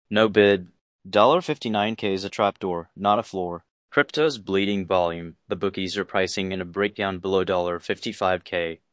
No bid. $59K is a trapdoor, not a floor. Crypto's bleeding volume. The bookies are pricing in a breakdown below $55K.